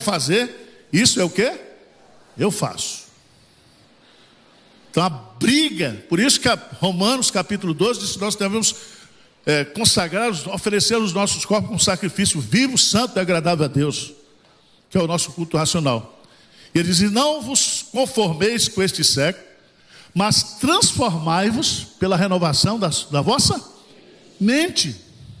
fazer, isso é o quê? Eu faço. Então a briga, por isso que Romanos capítulo 12 diz que nós devemos consagrar, oferecer os nossos corpos como sacrifício vivo, santo e agradável a Deus, que é o nosso culto racional. E ele diz: não vos conformeis com este século, mas transformai-vos pela renovação da vossa mente.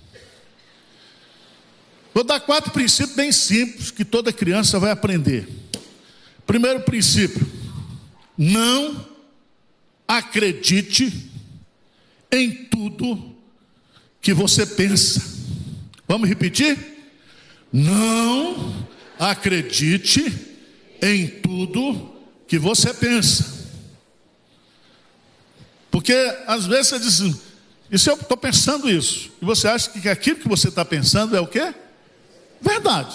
Vou dar 4 princípios bem simples que toda criança vai aprender. Primeiro princípio: não acredite em tudo que você pensa. Vamos repetir? Não acredite em tudo que você pensa. Porque às vezes você diz: e se eu estou pensando isso? E você acha que aquilo que você está pensando é o quê? Verdade.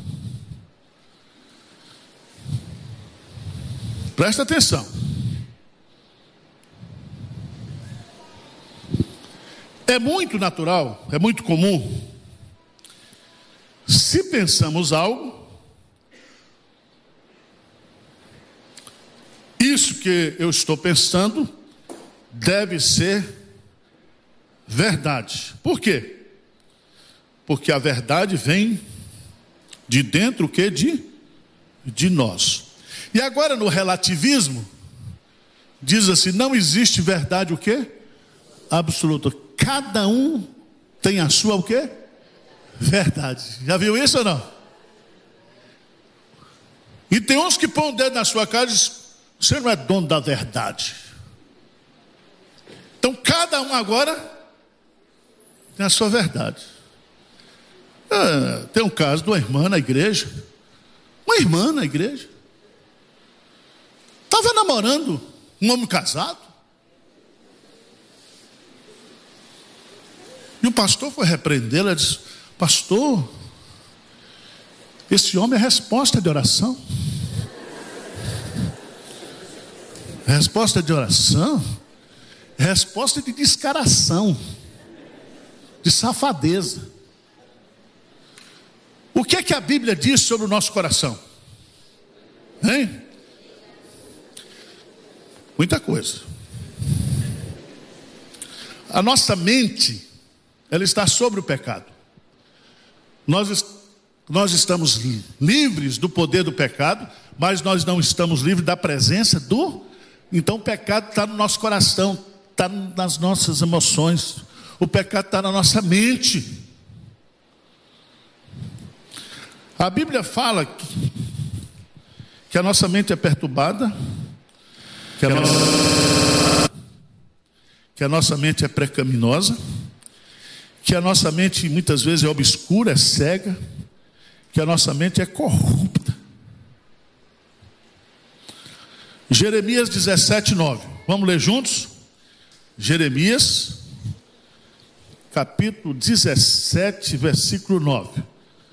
Presta atenção. É muito natural, é muito comum, se pensamos algo, isso que eu estou pensando deve ser verdade. Por quê? Porque a verdade vem de dentro, o quê? De nós. E agora no relativismo, diz assim: não existe verdade o quê? Absoluta. Cada um tem a sua o quê? Verdade. Já viu isso ou não? E tem uns que põem o dedo na sua cara e dizem: você não é dono da verdade. Então cada um agora tem a sua verdade. Tem um caso de uma irmã na igreja. Uma irmã na igreja estava namorando um homem casado. E o pastor foi repreendê-la e disse: pastor, esse homem é resposta de oração. Resposta de oração, resposta de descaração, de safadeza. O que é que a Bíblia diz sobre o nosso coração? Hein? Muita coisa. A nossa mente, ela está sobre o pecado. Nós estamos livres do poder do pecado, mas nós não estamos livres da presença do... Então o pecado está no nosso coração, está nas nossas emoções, o pecado está na nossa mente. A Bíblia fala que a nossa mente é perturbada, que a nossa mente é pecaminosa, que a nossa mente muitas vezes é obscura, é cega, que a nossa mente é corrupta. Jeremias 17:9. Vamos ler juntos? Jeremias, capítulo 17, versículo 9.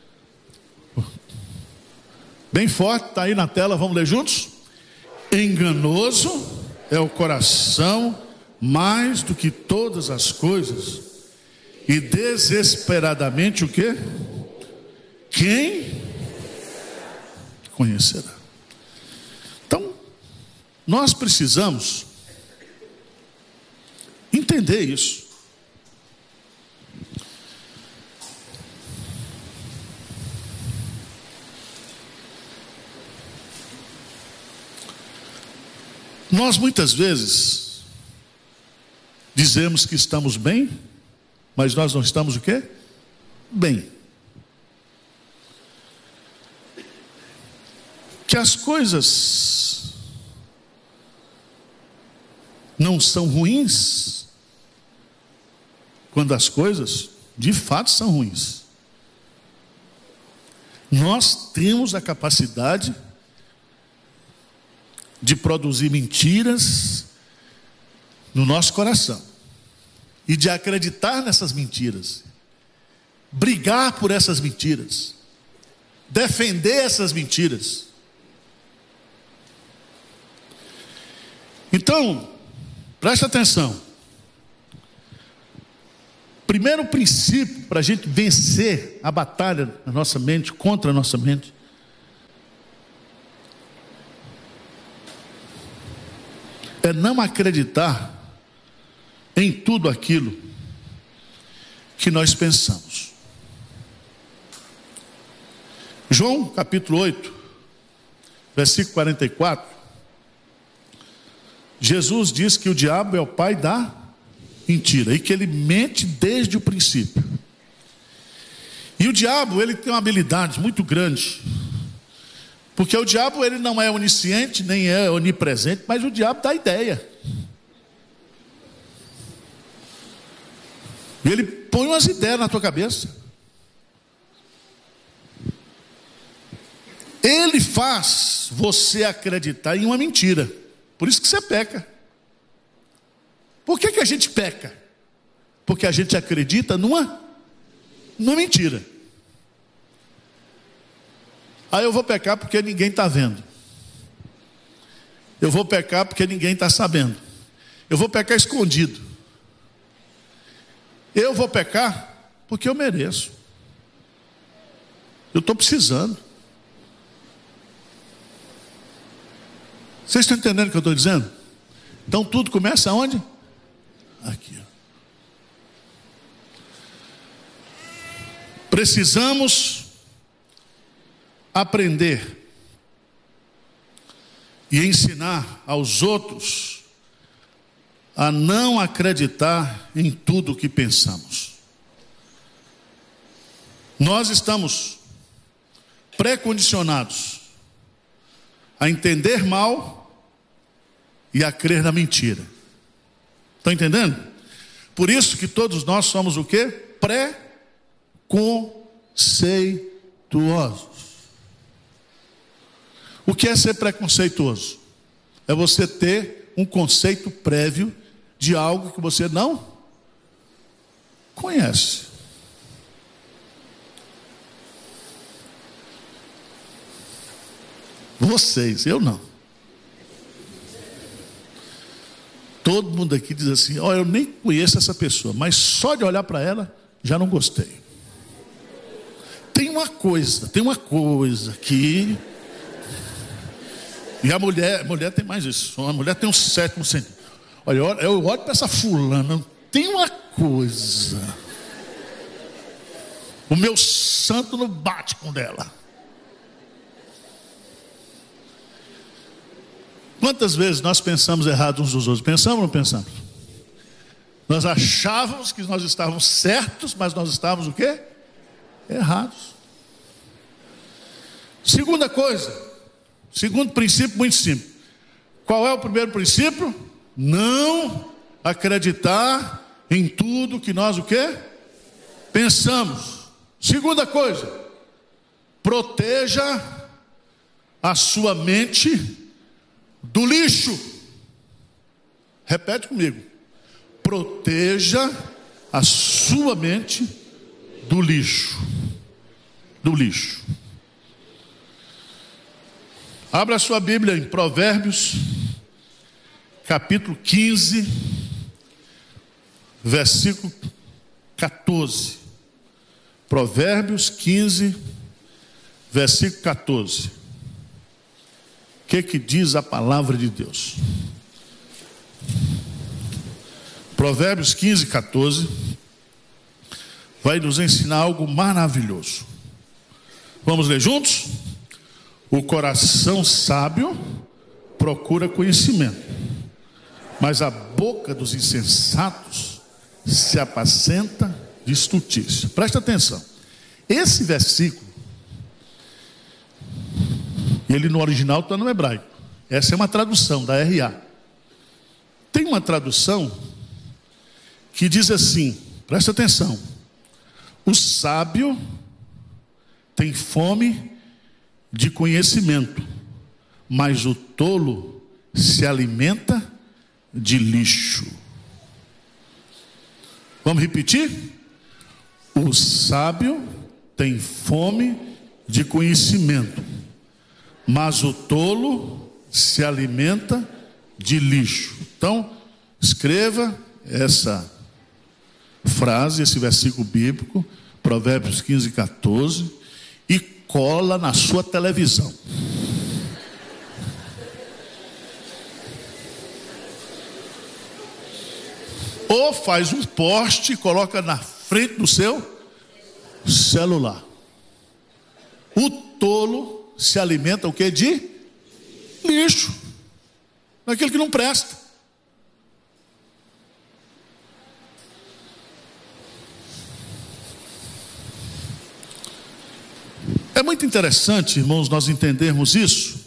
Bem forte, está aí na tela, vamos ler juntos? Enganoso é o coração mais do que todas as coisas, e desesperadamente o quê? Quem conhecerá? Então, nós precisamos entender isso. Nós muitas vezes dizemos que estamos bem, mas nós não estamos o quê? Bem. Que as coisas não são ruins, quando as coisas de fato são ruins. Nós temos a capacidade de produzir mentiras no nosso coração e de acreditar nessas mentiras, brigar por essas mentiras, defender essas mentiras. Então, preste atenção. Primeiro princípio para a gente vencer a batalha na nossa mente, contra a nossa mente, é não acreditar em tudo aquilo que nós pensamos. João capítulo 8, versículo 44, Jesus diz que o diabo é o pai da mentira e que ele mente desde o princípio. E o diabo, ele tem uma habilidade muito grande, porque o diabo, ele não é onisciente, nem é onipresente, mas o diabo dá ideia. E ele põe umas ideias na tua cabeça. Ele faz você acreditar em uma mentira. Por isso que você peca. Por que a gente peca? Porque a gente acredita numa mentira. Aí eu vou pecar porque ninguém está vendo. Eu vou pecar porque ninguém está sabendo. Eu vou pecar escondido. Eu vou pecar porque eu mereço. Eu estou precisando. Vocês estão entendendo o que eu estou dizendo? Então tudo começa onde? Aqui. Precisamos aprender e ensinar aos outros a não acreditar em tudo o que pensamos. Nós estamos pré-condicionados a entender mal e a crer na mentira. Estão entendendo? Por isso que todos nós somos o quê? Preconceituosos. O que é ser preconceituoso? É você ter um conceito prévio de algo que você não conhece. Vocês, eu não. Todo mundo aqui diz assim: ó, eu nem conheço essa pessoa, mas só de olhar para ela, já não gostei. Tem uma coisa que... E a mulher tem mais isso. A mulher tem um sétimo sentido. Olha, eu olho para essa fulana, tem uma coisa. O meu santo não bate com dela. Quantas vezes nós pensamos errado uns dos outros? Pensamos ou não pensamos? Nós achávamos que nós estávamos certos, mas nós estávamos o quê? Errados. Segunda coisa, segundo princípio muito simples. Qual é o primeiro princípio? Não acreditar em tudo que nós o quê? Pensamos. Segunda coisa, proteja a sua mente do lixo. Repete comigo. Proteja a sua mente do lixo. Do lixo. Abra a sua Bíblia em Provérbios, capítulo 15, versículo 14. Provérbios 15, versículo 14. O que diz a palavra de Deus? Provérbios 15, 14 vai nos ensinar algo maravilhoso. Vamos ler juntos? O coração sábio procura conhecimento, mas a boca dos insensatos se apacenta de estultícia. Presta atenção. Esse versículo, ele no original está no hebraico. Essa é uma tradução da RA. Tem uma tradução que diz assim, presta atenção: o sábio tem fome de conhecimento, mas o tolo se alimenta de lixo. Vamos repetir? O sábio tem fome de conhecimento, mas o tolo se alimenta de lixo. Então, escreva essa frase, esse versículo bíblico, Provérbios 15, 14, e cola na sua televisão. Ou faz um poste e coloca na frente do seu celular. O tolo se alimenta o quê? De lixo, daquilo que não presta. É muito interessante, irmãos, nós entendermos isso,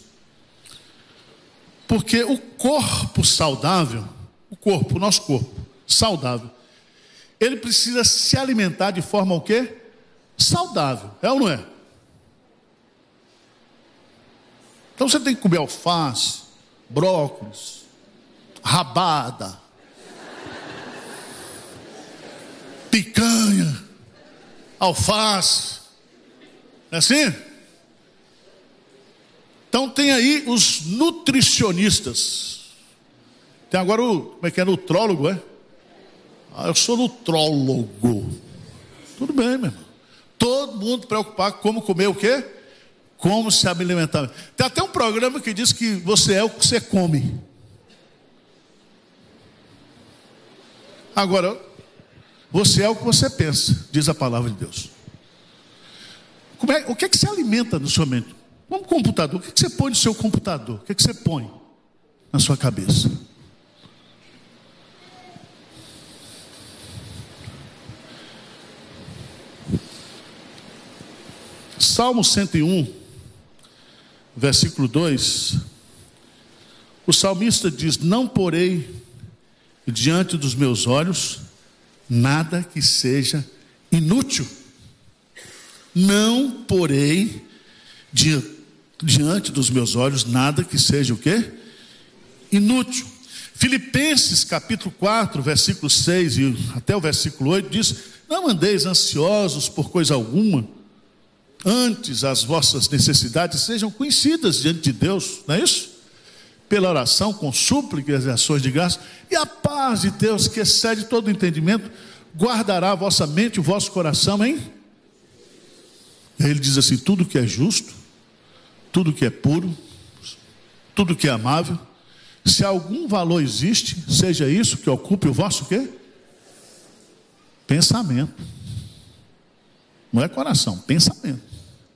porque o corpo saudável, o nosso corpo saudável, ele precisa se alimentar de forma o quê? Saudável, é ou não é? Então você tem que comer alface, brócolis, rabada, picanha, alface. É assim? Então tem aí os nutricionistas. Tem agora como é que é? Nutrólogo, é? Eu sou nutrólogo. Tudo bem, meu irmão. Todo mundo preocupado com como comer o quê? Como se alimentar. Tem até um programa que diz que você é o que você come. Agora, você é o que você pensa, diz a palavra de Deus. O que é que você alimenta na sua mente? Como computador, o que é que você põe no seu computador? O que é que você põe na sua cabeça? Salmo 101, versículo 2, o salmista diz: não porei diante dos meus olhos nada que seja inútil. Não porei diante dos meus olhos nada que seja o quê? Inútil. Filipenses capítulo 4, versículo 6 e até o versículo 8 diz: não andeis ansiosos por coisa alguma, antes as vossas necessidades sejam conhecidas diante de Deus, não é isso? Pela oração, com súplicas e ações de graça, e a paz de Deus, que excede todo entendimento, guardará a vossa mente e o vosso coração em... Aí ele diz assim: tudo que é justo, tudo que é puro, tudo que é amável, se algum valor existe, seja isso que ocupe o vosso quê? Pensamento. Não é coração, pensamento.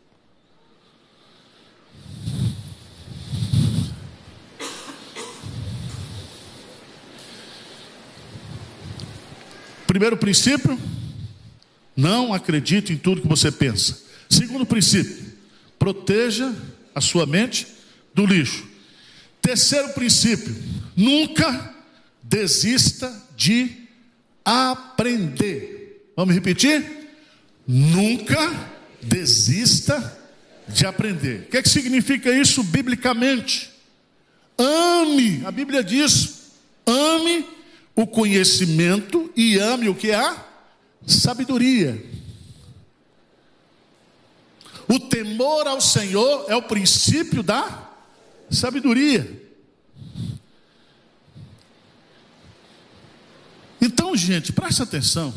Primeiro princípio: não acredite em tudo que você pensa. Segundo princípio: proteja a sua mente do lixo. Terceiro princípio: nunca desista de aprender. Vamos repetir? Nunca desista de aprender. O que é que significa isso biblicamente? Ame, a Bíblia diz: ame o conhecimento e ame o que é a sabedoria. O temor ao Senhor é o princípio da sabedoria. Então, gente, preste atenção.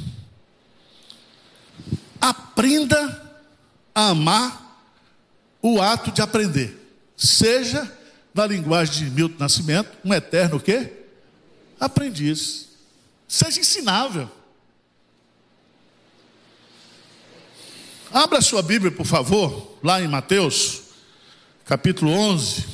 Aprenda a amar o ato de aprender. Seja, na linguagem de Milton Nascimento, um eterno o quê? Aprendiz. Seja ensinável. Abra sua Bíblia, por favor, lá em Mateus, capítulo 11,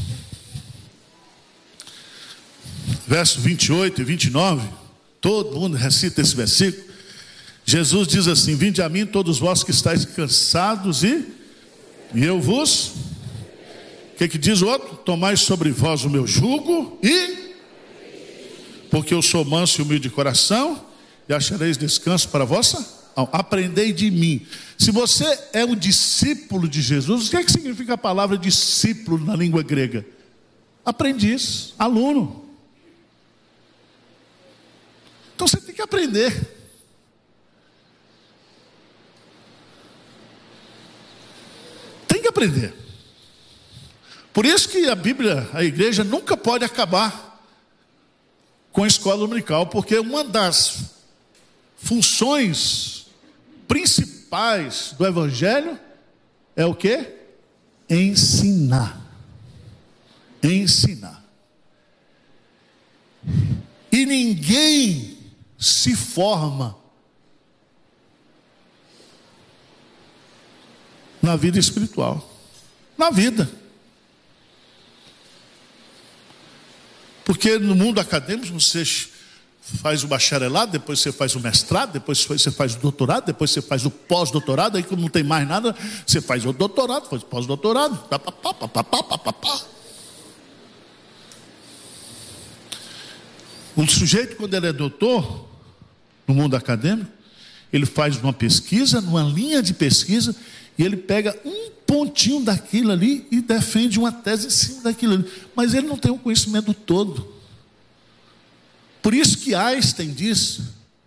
verso 28 e 29. Todo mundo recita esse versículo. Jesus diz assim: vinde a mim todos vós que estáis cansados e eu vos... O que diz o outro? Tomai sobre vós o meu jugo porque eu sou manso e humilde de coração, e achareis descanso para a vossa... Aprendei de mim. Se você é um discípulo de Jesus, o que é que significa a palavra discípulo na língua grega? Aprendiz, aluno. Então você tem que aprender. Tem que aprender. Por isso que a Bíblia, a igreja nunca pode acabar com a escola dominical, porque uma das funções principais do Evangelho é o quê? Ensinar. Ensinar. E ninguém se forma na vida espiritual. Na vida. Porque no mundo acadêmico você faz o bacharelado, depois você faz o mestrado, depois você faz o doutorado, depois você faz o pós-doutorado, aí quando não tem mais nada, você faz o doutorado, faz o pós-doutorado. O sujeito, quando ele é doutor, no mundo acadêmico, ele faz uma pesquisa, numa linha de pesquisa, e ele pega um pontinho daquilo ali e defende uma tese em cima daquilo ali. Mas ele não tem o conhecimento todo. Por isso que Einstein diz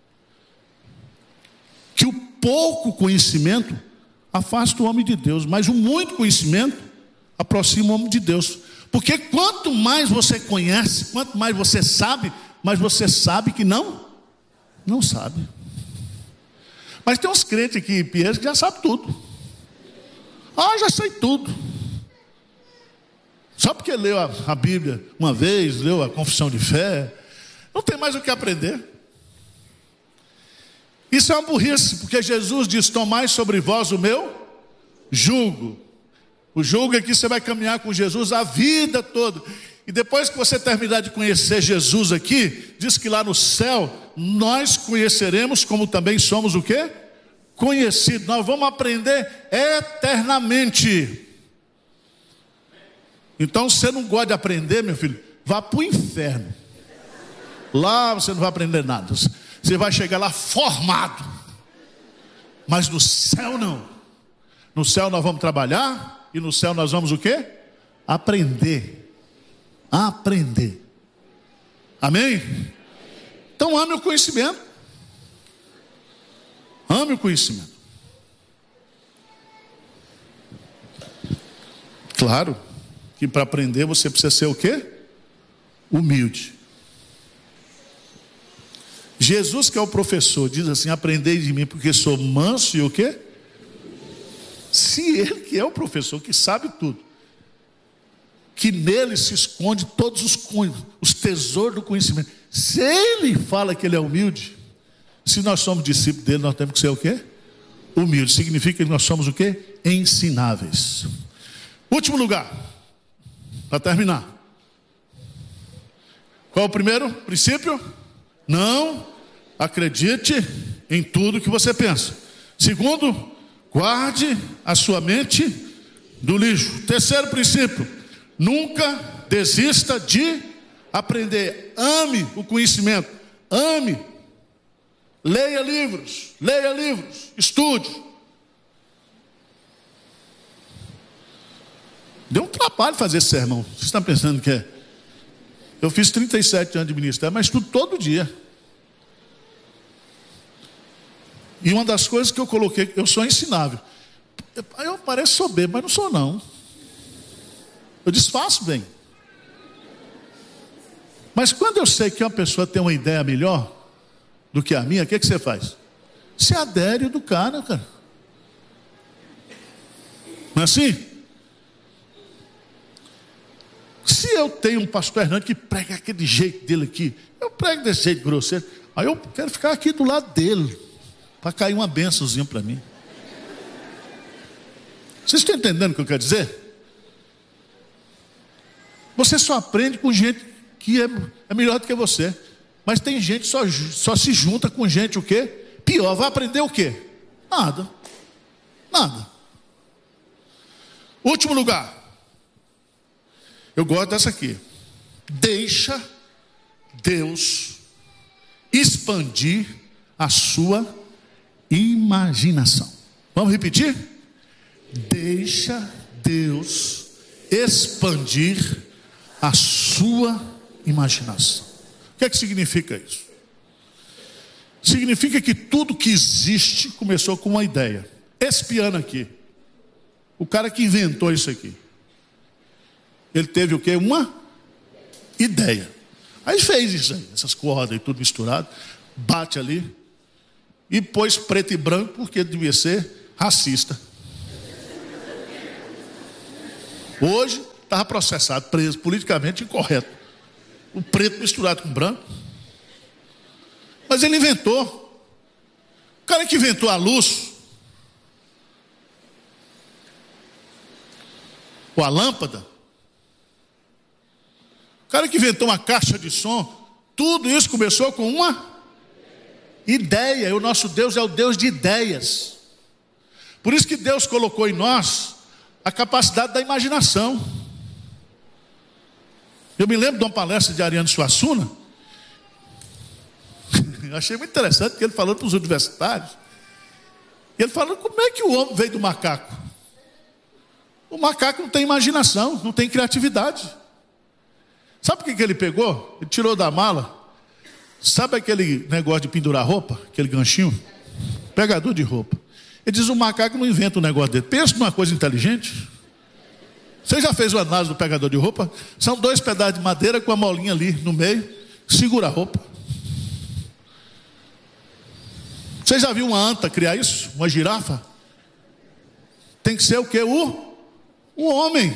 que o pouco conhecimento afasta o homem de Deus, mas o muito conhecimento aproxima o homem de Deus. Porque quanto mais você conhece, quanto mais você sabe, mais você sabe que não sabe. Mas tem uns crentes aqui, Pierre, que já sabe tudo. Já sei tudo. Só porque leu a Bíblia uma vez, leu a confissão de fé, não tem mais o que aprender. Isso é uma burrice, porque Jesus diz: tomai sobre vós o meu jugo. O jugo é que você vai caminhar com Jesus a vida toda. E depois que você terminar de conhecer Jesus aqui, diz que lá no céu nós conheceremos como também somos o quê? Conhecidos. Nós vamos aprender eternamente. Então, se você não gosta de aprender, meu filho, vá para o inferno. Lá você não vai aprender nada. Você vai chegar lá formado. Mas no céu não. No céu nós vamos trabalhar. E no céu nós vamos o quê? Aprender. Aprender. Amém? Então ame o conhecimento. Ame o conhecimento. Claro que para aprender você precisa ser o quê? Humilde. Jesus, que é o professor, diz assim: aprendei de mim porque sou manso e o quê? Se ele, que é o professor, que sabe tudo, que nele se esconde todos os tesouros do conhecimento, se ele fala que ele é humilde, se nós somos discípulos dele, nós temos que ser o quê? Humilde. Significa que nós somos o quê? Ensináveis. Último lugar, para terminar. Qual é o primeiro princípio? Não acredite em tudo que você pensa. Segundo, guarde a sua mente do lixo. Terceiro princípio, nunca desista de aprender. Ame o conhecimento. Ame. Leia livros, estude. Deu um trabalho fazer esse sermão. Você está pensando que é? Eu fiz 37 anos de ministério, mas estudo todo dia. E uma das coisas que eu coloquei, eu sou ensinável. Eu pareço soberbo, mas não sou não. Eu disfarço bem. Mas quando eu sei que uma pessoa tem uma ideia melhor do que a minha, o que você faz? Se adere do cara. Não é assim? Se eu tenho um pastor Hernando que prega aquele jeito dele aqui, eu prego desse jeito grosseiro, aí eu quero ficar aqui do lado dele, para cair uma bênçãozinha para mim. Vocês estão entendendo o que eu quero dizer? Você só aprende com gente que é melhor do que você. Mas tem gente que só se junta com gente o quê? Pior, vai aprender o quê? Nada. Último lugar. Eu gosto dessa aqui. Deixa Deus expandir a sua imaginação. Vamos repetir? Deixa Deus expandir a sua imaginação. O que é que significa isso? Significa que tudo que existe começou com uma ideia. Esse piano aqui, o cara que inventou isso aqui, ele teve o quê? Uma ideia. Aí fez isso aí, essas cordas e tudo misturado, bate ali, e pôs preto e branco porque devia ser racista. Hoje estava processado, preso, politicamente incorreto. O preto misturado com o branco. Mas ele inventou. O cara que inventou a luz, ou a lâmpada, o cara que inventou uma caixa de som, tudo isso começou com uma ideia. E o nosso Deus é o Deus de ideias. Por isso que Deus colocou em nós a capacidade da imaginação. Eu me lembro de uma palestra de Ariano Suassuna. Eu achei muito interessante que ele falando para os universitários. Ele falando como é que o homem veio do macaco. O macaco não tem imaginação, não tem criatividade. Sabe o que ele pegou? Ele tirou da mala. Sabe aquele negócio de pendurar roupa? Aquele ganchinho? Pegador de roupa. Ele diz, o macaco não inventa um negócio dele. Pensa numa coisa inteligente. Você já fez o análise do pegador de roupa? São 2 pedaços de madeira com a molinha ali no meio. Segura a roupa. Você já viu uma anta criar isso? Uma girafa? Tem que ser o quê? O homem.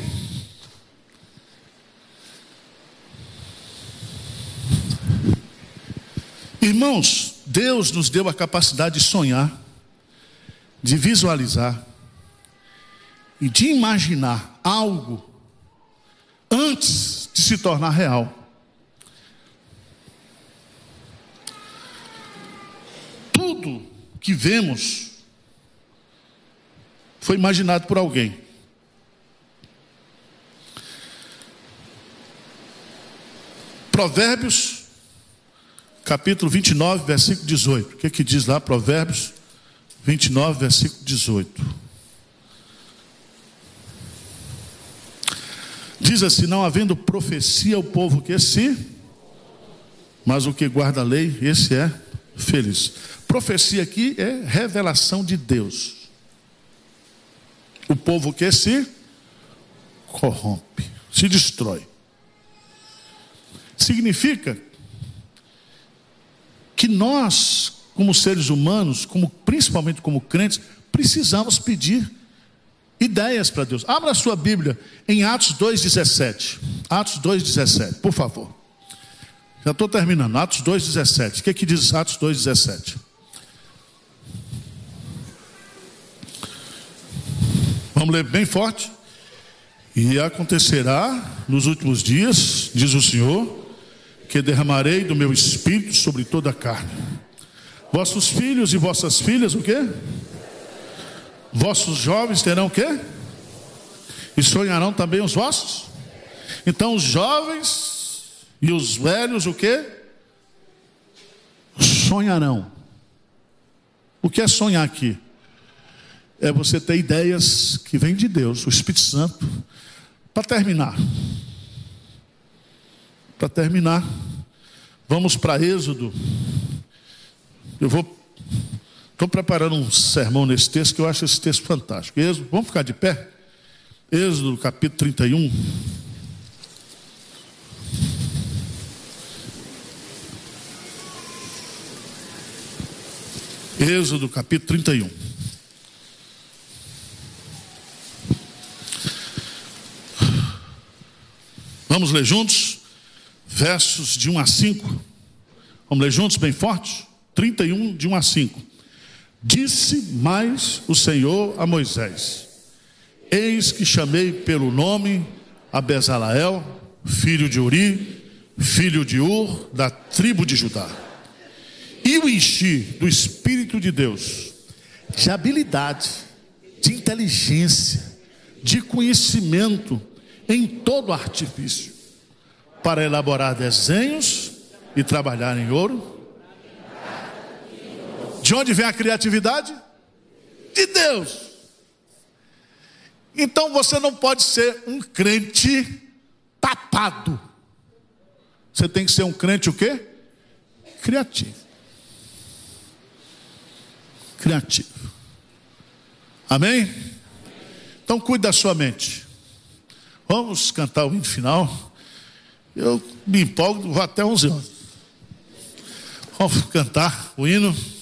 Irmãos, Deus nos deu a capacidade de sonhar, de visualizar e de imaginar algo antes de se tornar real. Tudo que vemos foi imaginado por alguém. Provérbios, capítulo 29, versículo 18. O que é que diz lá? Provérbios 29, versículo 18. Diz assim: não havendo profecia, o povo que mas o que guarda a lei, esse é feliz. Profecia aqui é revelação de Deus. O povo que se corrompe, se destrói. Significa que nós, como seres humanos, principalmente como crentes, precisamos pedir ideias para Deus. Abra a sua Bíblia em Atos 2,17. Atos 2,17, por favor. Já estou terminando. Atos 2,17. O que é que diz Atos 2,17? Vamos ler bem forte. E acontecerá nos últimos dias, diz o Senhor, que derramarei do meu espírito sobre toda a carne. Vossos filhos e vossas filhas, o quê? Vossos jovens terão o quê? E sonharão também os vossos? Então os jovens e os velhos, o quê? Sonharão. O que é sonhar aqui? É você ter ideias que vêm de Deus, o Espírito Santo. Para terminar, vamos para Êxodo. Estou preparando um sermão nesse texto, que eu acho esse texto fantástico. Êxodo, vamos ficar de pé? Êxodo, capítulo 31. Êxodo, capítulo 31. Vamos ler juntos? Versos de 1 a 5. Vamos ler juntos, bem forte? 31, de 1 a 5. Disse mais o Senhor a Moisés: eis que chamei pelo nome a Bezaleel, filho de Uri, filho de Ur, da tribo de Judá, e o enchi do Espírito de Deus, de habilidade, de inteligência, de conhecimento em todo artifício, para elaborar desenhos e trabalhar em ouro. De onde vem a criatividade? De Deus. Então você não pode ser um crente tapado. Você tem que ser um crente o quê? Criativo. Criativo. Amém? Então cuide da sua mente. Vamos cantar o hino final. Eu me empolgo, vou até 11 horas. Vamos cantar o hino.